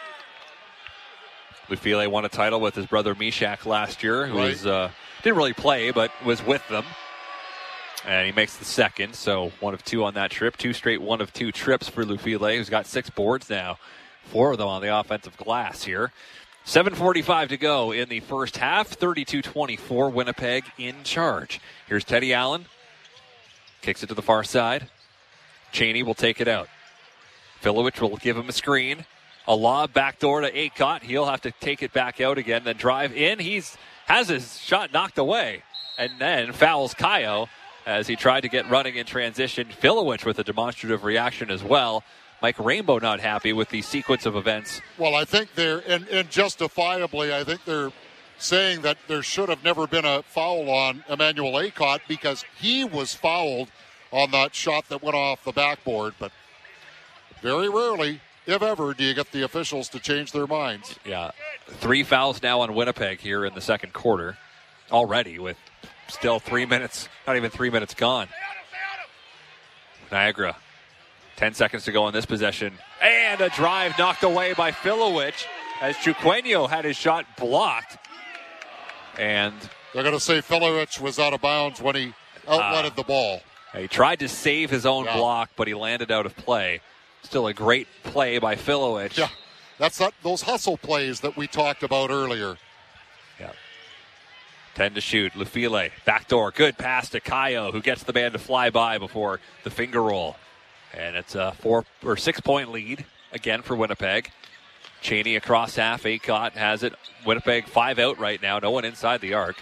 Lufile won a title with his brother Mishak last year, who right. was, uh, didn't really play, but was with them. And he makes the second, so one of two on that trip. Two straight one of two trips for Lufile, who's got six boards now. Four of them on the offensive glass here. seven forty-five to go in the first half. thirty-two twenty-four, Winnipeg in charge. Here's Teddy Allen. Kicks it to the far side. Cheney will take it out. Filowich will give him a screen. A lob backdoor to Acott. He'll have to take it back out again, then drive in. He's has his shot knocked away, and then fouls Kayo as he tried to get running in transition. Filowich with a demonstrative reaction as well. Mike Rainbow not happy with the sequence of events. Well, I think they're, and, and justifiably, I think they're saying that there should have never been a foul on Emmanuel Acott because he was fouled on that shot that went off the backboard. But very rarely, if ever, do you get the officials to change their minds. Yeah. Three fouls now on Winnipeg here in the second quarter already with still three minutes, not even three minutes gone. Niagara, ten seconds to go in this possession. And a drive knocked away by Filowich as Triqueño had his shot blocked. And they're going to say Filowich was out of bounds when he outletted uh, the ball. He tried to save his own yeah. block, but he landed out of play. Still a great play by Filowich. Yeah, that's that, those hustle plays that we talked about earlier. Yeah. ten to shoot. Lufile, backdoor. Good pass to Kayo, who gets the man to fly by before the finger roll. And it's a four or six point lead again for Winnipeg. Cheney across half. Acott has it. Winnipeg five out right now. No one inside the arc.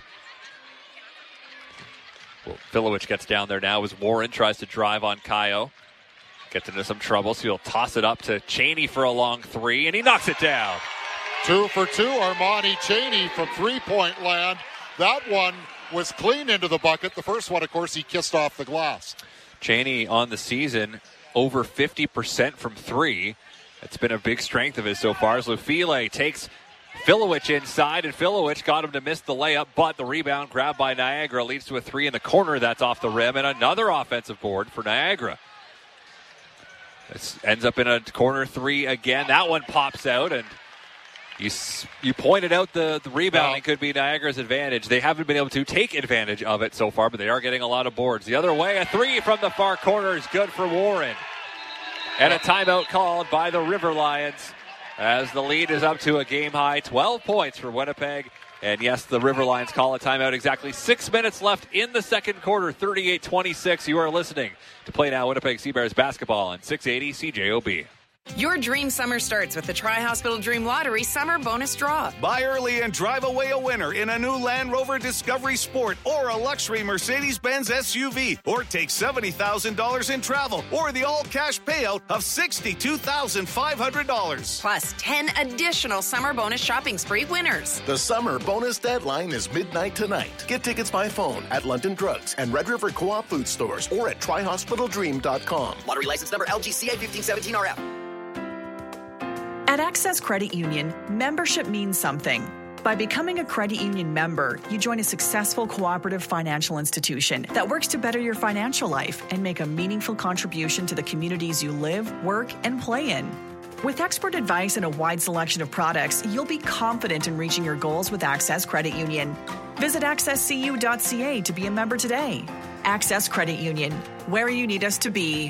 Well, Filowich gets down there now as Warren tries to drive on Kayo. Gets into some trouble, so he'll toss it up to Cheney for a long three, and he knocks it down. Two for two, Armani Cheney from three-point land. That one was clean into the bucket. The first one, of course, he kissed off the glass. Cheney on the season, over fifty percent from three. It's been a big strength of his so far. As Lufile takes Filowich inside, and Filowich got him to miss the layup, but the rebound grabbed by Niagara leads to a three in the corner. That's off the rim, and another offensive board for Niagara. This ends up in a corner three again. That one pops out, and you you pointed out the, the rebounding could be Niagara's advantage. They haven't been able to take advantage of it so far, but they are getting a lot of boards. The other way, a three from the far corner is good for Warren. And a timeout called by the River Lions as the lead is up to a game-high twelve points for Winnipeg. And yes, the River Lions call a timeout. Exactly six minutes left in the second quarter, thirty-eight twenty-six. You are listening to Play Now Winnipeg Sea Bears basketball on six eighty C J O B. Your dream summer starts with the Tri-Hospital Dream Lottery Summer Bonus Draw. Buy early and drive away a winner in a new Land Rover Discovery Sport or a luxury Mercedes-Benz S U V. Or take seventy thousand dollars in travel or the all-cash payout of sixty-two thousand five hundred dollars. Plus ten additional summer bonus shopping spree winners. The summer bonus deadline is midnight tonight. Get tickets by phone at London Drugs and Red River Co-op food stores or at tri hospital dream dot com. Lottery license number L G C A fifteen seventeen R F. At Access Credit Union, membership means something. By becoming a credit union member, you join a successful cooperative financial institution that works to better your financial life and make a meaningful contribution to the communities you live, work, and play in. With expert advice and a wide selection of products, you'll be confident in reaching your goals with Access Credit Union. Visit access c u dot c a to be a member today. Access Credit Union, where you need us to be.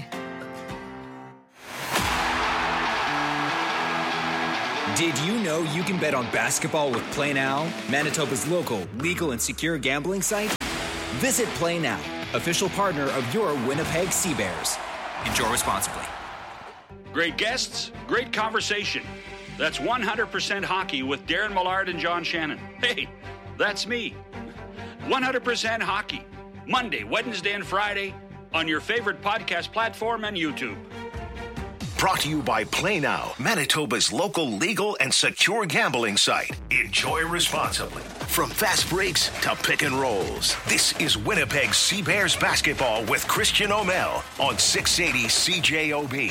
Did you know you can bet on basketball with Play Now, Manitoba's local, legal, and secure gambling site? Visit Play Now, official partner of your Winnipeg Sea Bears. Enjoy responsibly. Great guests, great conversation. That's one hundred percent Hockey with Darren Millard and John Shannon. Hey, that's me. one hundred percent Hockey, Monday, Wednesday, and Friday on your favorite podcast platform and YouTube. Brought to you by Play Now, Manitoba's local legal and secure gambling site. Enjoy responsibly. From fast breaks to pick and rolls, this is Winnipeg Sea Bears basketball with Christian O'Mell on six eighty C J O B.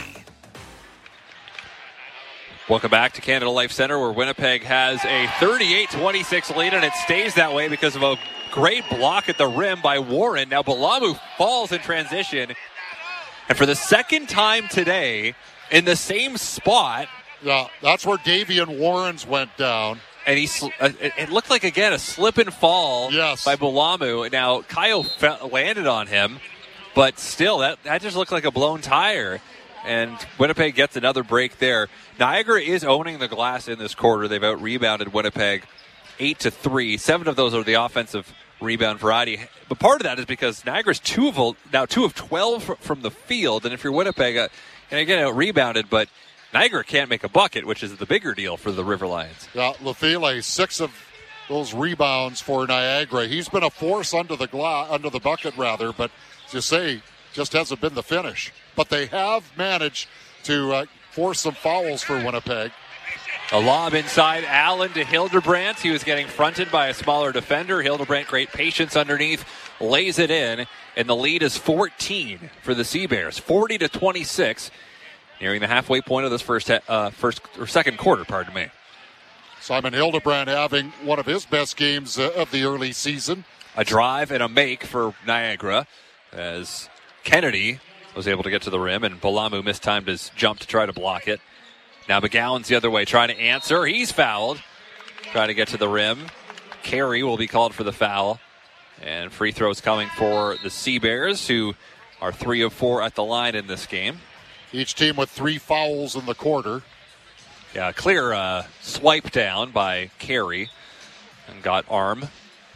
Welcome back to Canada Life Center, where Winnipeg has a thirty-eight twenty-six lead, and it stays that way because of a great block at the rim by Warren. Now Balamu falls in transition, and for the second time today, in the same spot. Yeah, that's where Davian Warrens went down. And he, uh, it looked like, again, a slip and fall yes. by Balamu. Now, Kyle fe- landed on him, but still, that, that just looked like a blown tire. And Winnipeg gets another break there. Niagara is owning the glass in this quarter. They've out-rebounded Winnipeg eight to three. Seven of those are the offensive rebound variety. But part of that is because Niagara's two of, now two of twelve from the field. And if you're Winnipeg, uh, and again, out-rebounded, but Niagara can't make a bucket, which is the bigger deal for the River Lions. Yeah, Lafile, six of those rebounds for Niagara. He's been a force under the gla- under the bucket, rather, but as you say, just hasn't been the finish. But they have managed to uh, force some fouls for Winnipeg. A lob inside, Allen to Hildebrandt. He was getting fronted by a smaller defender. Hildebrandt, great patience underneath, lays it in, and the lead is fourteen for the Sea Bears, forty to twenty-six, nearing the halfway point of this first, uh, first or second quarter. Pardon me. Simon Hildebrandt having one of his best games uh, of the early season. A drive and a make for Niagara, as Kennedy was able to get to the rim, and Balamu mistimed his jump to try to block it. Now McGowan's the other way, trying to answer. He's fouled. Trying to get to the rim. Carey will be called for the foul. And free throws coming for the Sea Bears, who are three of four at the line in this game. Each team with three fouls in the quarter. Yeah, clear uh, swipe down by Carey. And got arm.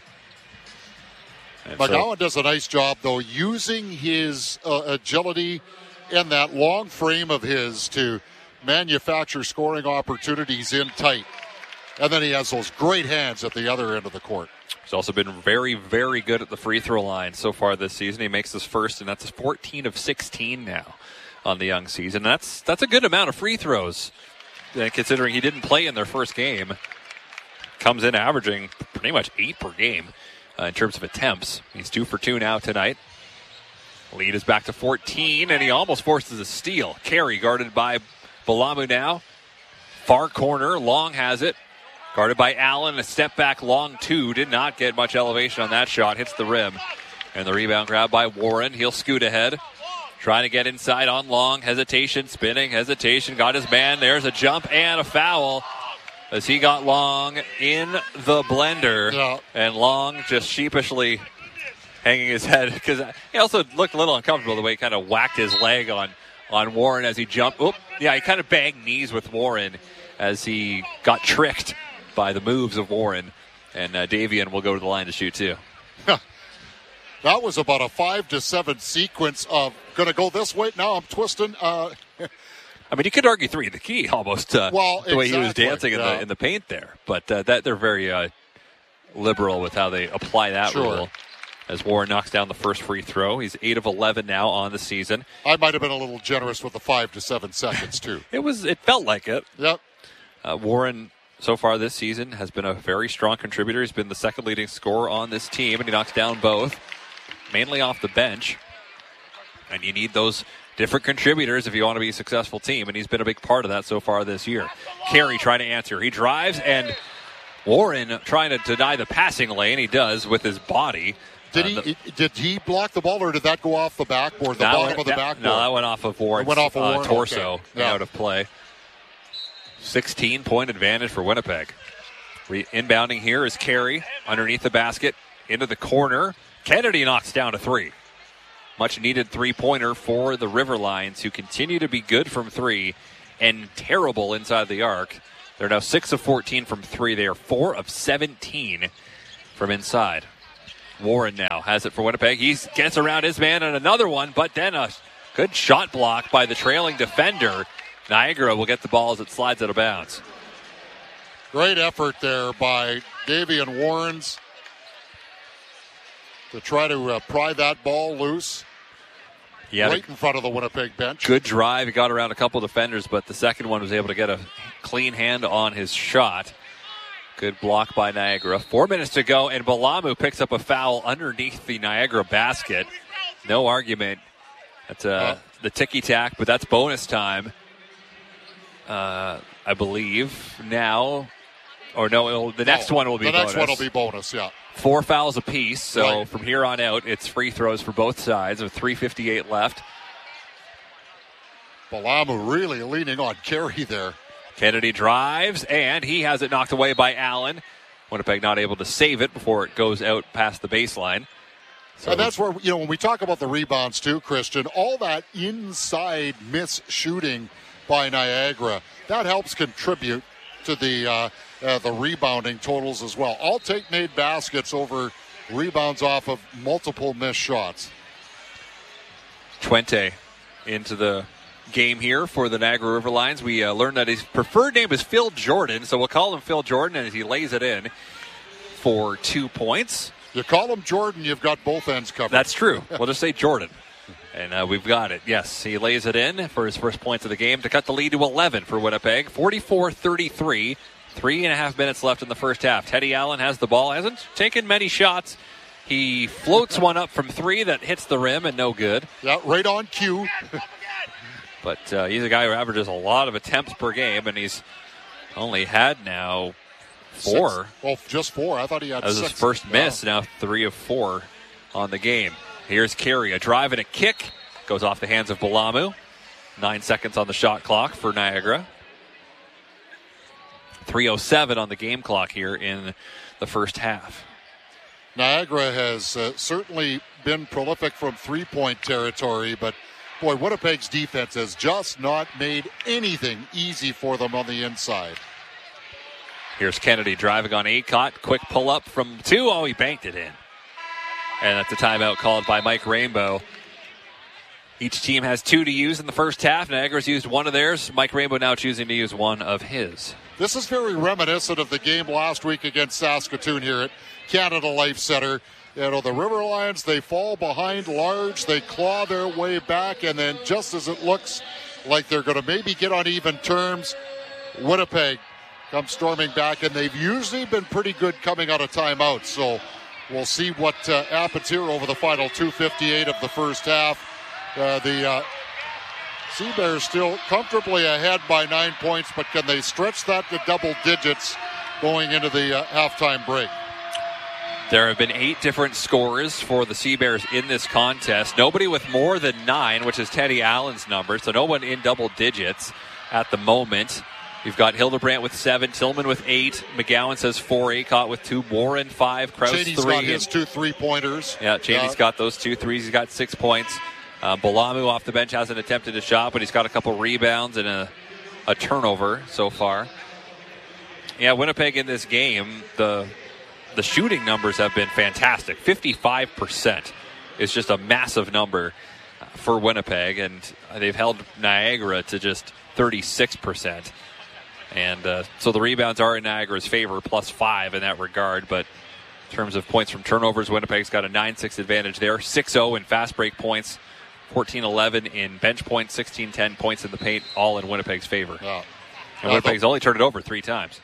And McGowan so, does a nice job, though, using his uh, agility and that long frame of his to manufacture scoring opportunities in tight. And then he has those great hands at the other end of the court. He's also been very, very good at the free throw line so far this season. He makes his first, and that's fourteen of sixteen now on the young season. That's that's a good amount of free throws, considering he didn't play in their first game. Comes in averaging pretty much eight per game uh, in terms of attempts. He's two for two now tonight. Lead is back to fourteen, and he almost forces a steal. Carey guarded by Balamu now. Far corner, Long has it. Guarded by Allen, a step back, Long two. Did not get much elevation on that shot. Hits the rim. And the rebound grab by Warren. He'll scoot ahead. Trying to get inside on Long. Hesitation, spinning, hesitation. Got his man. There's a jump and a foul as he got Long in the blender. Yeah. And Long just sheepishly hanging his head, because he also looked a little uncomfortable the way he kind of whacked his leg on, on Warren as he jumped. Oop, yeah, he kind of banged knees with Warren as he got tricked by the moves of Warren. And uh, Davian will go to the line to shoot too. That was about a five to seven sequence of going to go this way. Now I'm twisting. Uh, I mean, you could argue three the key almost. Uh, well, the way exactly, he was dancing yeah. in the in the paint there, but uh, that they're very uh, liberal with how they apply that sure. rule. As Warren knocks down the first free throw, he's eight of eleven now on the season. I might have been a little generous with the five to seven seconds too. it was. It felt like it. Yep. Uh, Warren, so far this season, has been a very strong contributor. He's been the second leading scorer on this team, and he knocks down both, mainly off the bench. And you need those different contributors if you want to be a successful team, and he's been a big part of that so far this year. Carey trying to answer. He drives, and Warren trying to deny the passing lane. He does with his body. Did uh, he the, did he block the ball, or did that go off the backboard, the that bottom went, of the that, backboard? No, that went off of Warren's it went off of uh, Warren? torso Okay. Yeah. out of play. sixteen-point advantage for Winnipeg. Re- inbounding here is Carey underneath the basket into the corner. Kennedy knocks down a three. Much-needed three-pointer for the River Lions, who continue to be good from three and terrible inside the arc. They're now six of fourteen from three. They are four of seventeen from inside. Warren now has it for Winnipeg. He gets around his man and another one, but then a good shot block by the trailing defender. Niagara will get the ball as it slides out of bounds. Great effort there by Davian Warrens to try to uh, pry that ball loose. He had right a in front of the Winnipeg bench. good drive. He got around a couple defenders, but the second one was able to get a clean hand on his shot. Good block by Niagara. Four minutes to go, and Balamu picks up a foul underneath the Niagara basket. No argument. That's uh, oh. the ticky-tack, but that's bonus time, uh, I believe. Now, or no, it'll, the next no, one will be the bonus. The next one will be bonus, yeah. Four fouls apiece, so right. from here on out, it's free throws for both sides with three fifty-eight left. Balamu really leaning on Carey there. Kennedy drives, and he has it knocked away by Allen. Winnipeg not able to save it before it goes out past the baseline. So and that's where, you know, when we talk about the rebounds too, Christian, all that inside miss shooting by Niagara, that helps contribute to the uh, uh, the rebounding totals as well. I'll take made baskets over rebounds off of multiple missed shots. Twente into the game here for the Niagara River Lions. We uh, learned that his preferred name is Phil Jordan, so we'll call him Phil Jordan as he lays it in for two points. You call him Jordan, you've got both ends covered. That's true. We'll just say Jordan. And uh, we've got it. Yes, he lays it in for his first points of the game to cut the lead to eleven for Winnipeg. forty-four thirty-three. Three and a half minutes left in the first half. Teddy Allen has the ball. Hasn't taken many shots. He floats one up from three that hits the rim and no good. Yeah, right on cue. But uh, he's a guy who averages a lot of attempts per game, and he's only had now four. Six. Well, just four. I thought he had That was six. his first miss. Wow. Now three of four on the game. Here's Carey. A drive and a kick. Goes off the hands of Balamu. Nine seconds on the shot clock for Niagara. three oh seven on the game clock here in the first half. Niagara has uh, certainly been prolific from three-point territory, but boy, Winnipeg's defense has just not made anything easy for them on the inside. Here's Kennedy driving on Acott. Quick pull-up from two. Oh, he banked it in. And that's a timeout called by Mike Rainbow. Each team has two to use in the first half. Niagara's used one of theirs. Mike Rainbow now choosing to use one of his. This is very reminiscent of the game last week against Saskatoon here at Canada Life Center. You know, the River Lions, they fall behind large, they claw their way back, and then just as it looks like they're going to maybe get on even terms, Winnipeg comes storming back, and they've usually been pretty good coming out of timeouts. So we'll see what uh, happens here over the final two fifty-eight of the first half. Uh, the uh, Sea Bears still comfortably ahead by nine points, but can they stretch that to double digits going into the uh, halftime break? There have been eight different scorers for the Sea Bears in this contest. Nobody with more than nine, which is Teddy Allen's number, so no one in double digits at the moment. You've got Hildebrandt with seven, Tillman with eight, McGowan says four, Acott with two, Warren five, Krause Cheney's three. got his two three-pointers. Yeah, Cheney's uh, got those two threes. He's got six points. Uh, Balamu off the bench hasn't attempted a shot, but he's got a couple rebounds and a, a turnover so far. Yeah, Winnipeg in this game, the the shooting numbers have been fantastic. fifty-five percent is just a massive number for Winnipeg, and they've held Niagara to just thirty-six percent. And uh, so the rebounds are in Niagara's favor, plus five in that regard. But in terms of points from turnovers, Winnipeg's got a nine six advantage there. six oh in fast break points, fourteen eleven in bench points, sixteen ten points in the paint, all in Winnipeg's favor. Yeah. And Winnipeg's only turned it over three times.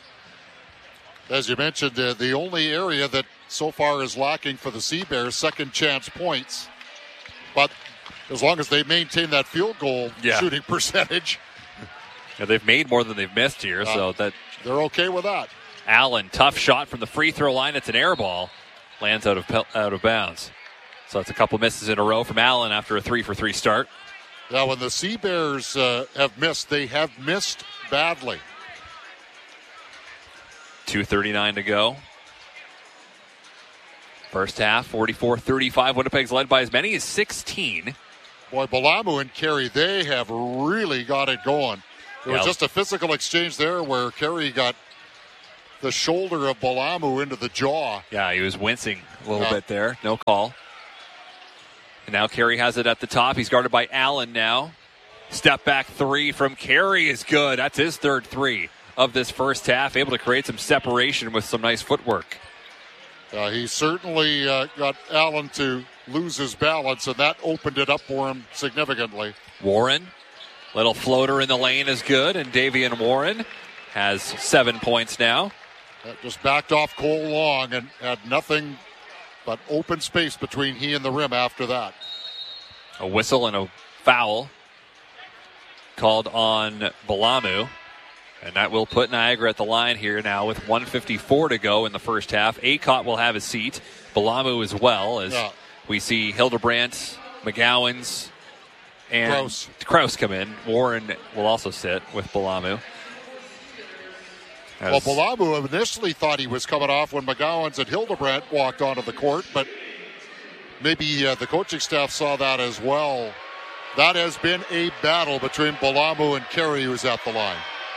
As you mentioned, uh, the only area that so far is lacking for the Sea Bears, second chance points. But as long as they maintain that field goal yeah. shooting percentage. Yeah, they've made more than they've missed here, uh, so that they're okay with that. Allen, tough shot from the free throw line. It's an air ball. Lands out of out of bounds. So that's a couple misses in a row from Allen after a three for three start. Now, when the Sea Bears uh, have missed, they have missed badly. two thirty-nine to go. First half, forty-four thirty-five. Winnipeg's led by as many as sixteen. Boy, Balamu and Carey, they have really got it going. There was Yep. just a physical exchange there where Carey got the shoulder of Balamu into the jaw. Yeah, he was wincing a little Yeah. bit there. No call. And now Carey has it at the top. He's guarded by Allen now. Step back three from Carey is good. That's his third three of this first half. Able to create some separation with some nice footwork. Uh, he certainly uh, got Allen to lose his balance, and that opened it up for him significantly. Warren, little floater in the lane is good, and Davian Warren has seven points now. That just backed off Cole Long and had nothing but open space between he and the rim after that. A whistle and a foul called on Balamu. And that will put Niagara at the line here now with one fifty-four to go in the first half. Acott will have a seat. Balamu as well, as Yeah. we see Hildebrandt, McGowan's, and Krause. Krause come in. Warren will also sit with Balamu. Well, As- Balamu initially thought he was coming off when McGowan's and Hildebrandt walked onto the court, but maybe uh, the coaching staff saw that as well. That has been a battle between Balamu and Carey, who's at the line.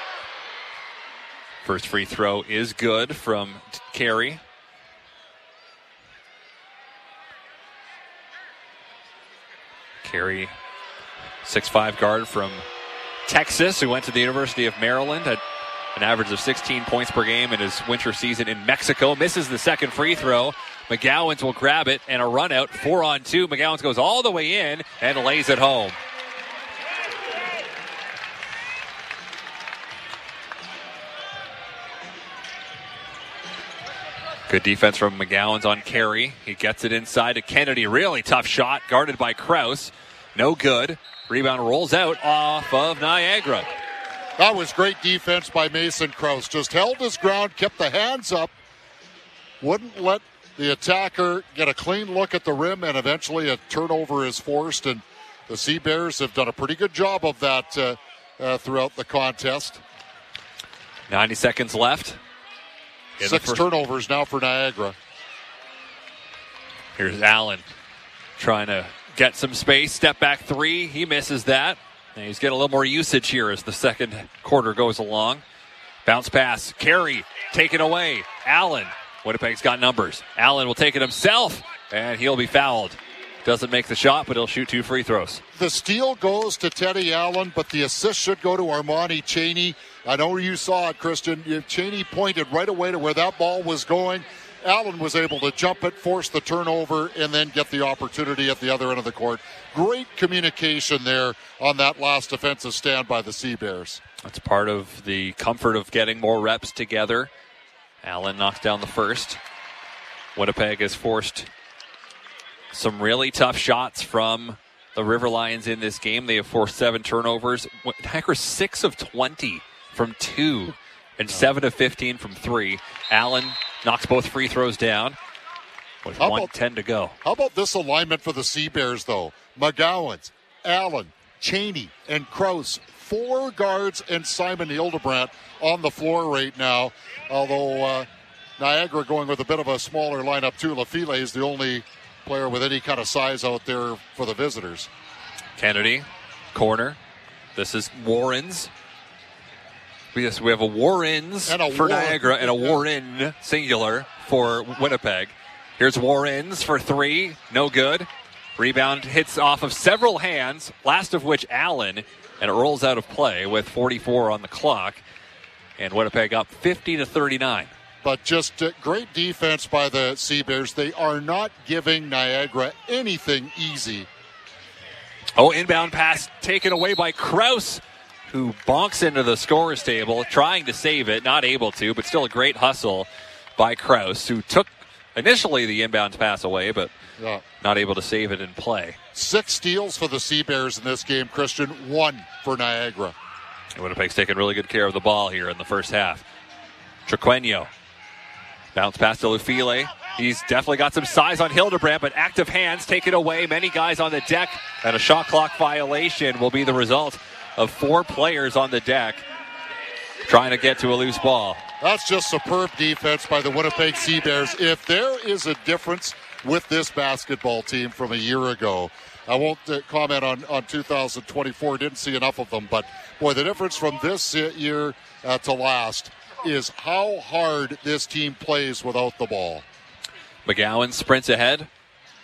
First free throw is good from Carey. Carey, six five guard from Texas, who went to the University of Maryland, had an average of sixteen points per game in his winter season in Mexico. Misses the second free throw. McGowan's will grab it, and a run out, four on two. McGowan's goes all the way in and lays it home. Good defense from McGowan's on Carey. He gets it inside to Kennedy. Really tough shot, guarded by Krause. No good. Rebound rolls out off of Niagara. That was great defense by Mason Krause. Just held his ground, kept the hands up, wouldn't let the attacker get a clean look at the rim, and eventually a turnover is forced. And the Sea Bears have done a pretty good job of that uh, uh, throughout the contest. ninety seconds left. In Six the first- turnovers now for Niagara. Here's Allen trying to get some space. Step back three. He misses that. And he's getting a little more usage here as the second quarter goes along. Bounce pass. Carey taken away. Allen. Winnipeg's got numbers. Allen will take it himself, and he'll be fouled. Doesn't make the shot, but he'll shoot two free throws. The steal goes to Teddy Allen, but the assist should go to Armani Chaney. I know you saw it, Christian. Chaney pointed right away to where that ball was going. Allen was able to jump it, force the turnover, and then get the opportunity at the other end of the court. Great communication there on that last defensive stand by the Sea Bears. That's part of the comfort of getting more reps together. Allen knocks down the first. Winnipeg has forced some really tough shots from the River Lions in this game. They have forced seven turnovers. Niagara six of twenty from two and seven of fifteen from three. Allen knocks both free throws down with How one about- ten to go. How about this alignment for the Sea Bears, though? McGowan's, Allen, Chaney, and Krause. Four guards and Simon Hildebrandt on the floor right now. Although uh, Niagara going with a bit of a smaller lineup, too. Lafile is the only player with any kind of size out there for the visitors. Kennedy, corner. This is Warren's. Yes, we have a Warren's And a for Warren. Niagara and a Warren singular for Winnipeg. Here's Warren's for three. No good. Rebound hits off of several hands, last of which Allen, and it rolls out of play with forty-four on the clock. And Winnipeg up fifty to thirty-nine. But just uh, great defense by the Sea Bears. They are not giving Niagara anything easy. Oh, inbound pass taken away by Krause, who bonks into the scorer's table, trying to save it, not able to, but still a great hustle by Krause, who took initially the inbound pass away, but Yeah. not able to save it in play. Six steals for the Sea Bears in this game, Christian. One for Niagara. And Winnipeg's taking really good care of the ball here in the first half. Triqueño. Bounce pass to Lufile. He's definitely got some size on Hildebrand, but active hands take it away. Many guys on the deck, and a shot clock violation will be the result of four players on the deck trying to get to a loose ball. That's just superb defense by the Winnipeg Sea Bears. If there is a difference with this basketball team from a year ago, I won't uh, comment on, on two thousand twenty-four. Didn't see enough of them. But, boy, the difference from this year uh, to last is how hard this team plays without the ball. McGowan sprints ahead.